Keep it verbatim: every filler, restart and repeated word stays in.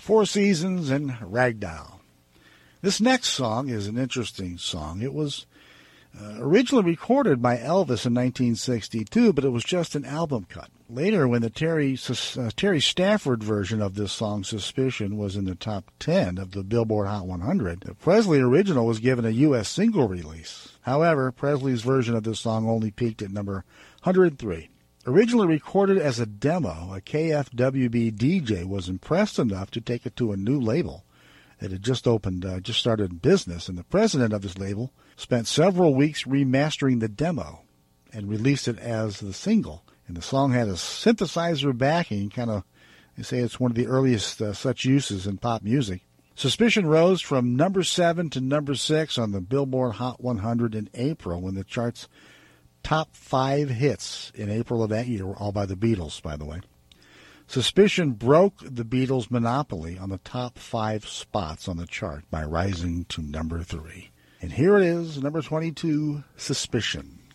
Four Seasons and Ragdoll. This next song is an interesting song. It was uh, originally recorded by Elvis in nineteen sixty-two, but it was just an album cut. Later, when the Terry, uh, Terry Stafford version of this song, Suspicion, was in the top ten of the Billboard Hot one hundred, the Presley original was given a U S single release. However, Presley's version of this song only peaked at number one hundred three. Originally recorded as a demo, a K F W B D J was impressed enough to take it to a new label that had just opened, uh, just started business, and the president of this label spent several weeks remastering the demo and released it as the single. And the song had a synthesizer backing, kind of, they say it's one of the earliest uh, such uses in pop music. Suspicion rose from number seven to number six on the Billboard Hot one hundred in April, when the chart's top five hits in April of that year were all by the Beatles, by the way. Suspicion broke the Beatles' monopoly on the top five spots on the chart by rising to number three. And here it is, number twenty-two, Suspicion.